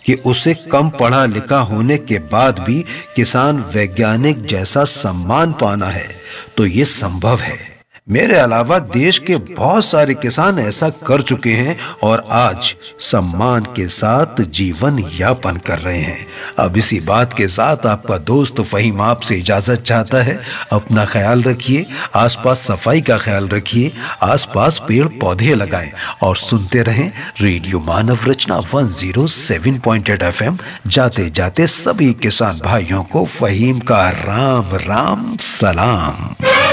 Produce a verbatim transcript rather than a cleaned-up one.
कि उसे कम पढ़ा लिखा होने के बाद भी किसान वैज्ञानिक जैसा सम्मान पाना है, तो ये संभव है। मेरे अलावा देश के बहुत सारे किसान ऐसा कर चुके हैं और आज सम्मान के साथ जीवन यापन कर रहे हैं। अब इसी बात के साथ आपका दोस्त फहीम आपसे इजाजत चाहता है। अपना ख्याल रखिए, आसपास सफाई का ख्याल रखिए, आसपास पेड़ पौधे लगाएं और सुनते रहें रेडियो मानव रचना एक सौ सात पॉइंट आठ एफएम। जाते जाते सभी किसान भाइयों को फहीम का राम राम सलाम।